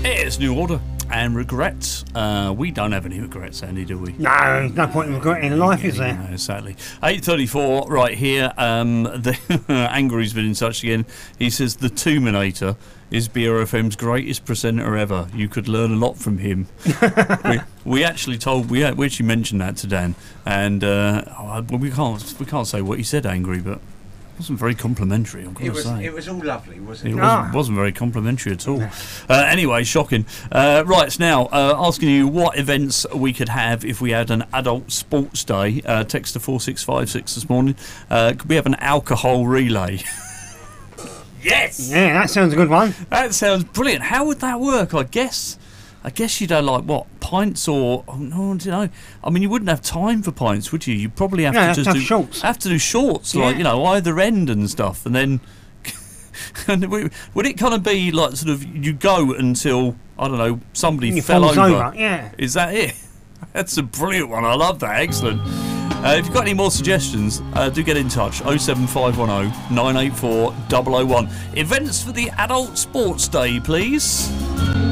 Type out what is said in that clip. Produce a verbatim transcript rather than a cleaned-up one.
It's New Order and regrets. Uh, we don't have any regrets, Andy, do we? No, there's no point in regretting life, is there? No, exactly. eight thirty-four right here. Um, the Angry's been in touch again. He says the Two-Minator is B R F M's greatest presenter ever. You could learn a lot from him. we, we actually told we, we actually mentioned that to Dan, and uh, we can't we can't say what he said, Angry, but it wasn't very complimentary, I'm going It to was, say. it was all lovely, wasn't It it? wasn't, Ah. wasn't very complimentary at all. Uh, anyway, shocking. Uh, right, now, uh, asking you what events we could have if we had an adult sports day. Uh, text to four six five six this morning. Uh, could we have an alcohol relay? Yes! Yeah, that sounds a good one. That sounds brilliant. How would that work? I guess I guess you'd have, like, what, pints or... Oh, no, I don't know. I mean, you wouldn't have time for pints, would you? You'd probably have Yeah, to have just to have do... shorts. Have to do shorts, like, Yeah. you know, either end and stuff, and then... and we- would it kind of be, like, sort of, you go until, I don't know, somebody You fell falls over? over, yeah. Is that it? That's a brilliant one. I love that. Excellent. Uh, if you've got any more suggestions, uh, do get in touch. oh seven five one oh, nine eight four, double oh one. Events for the adult sports day, please.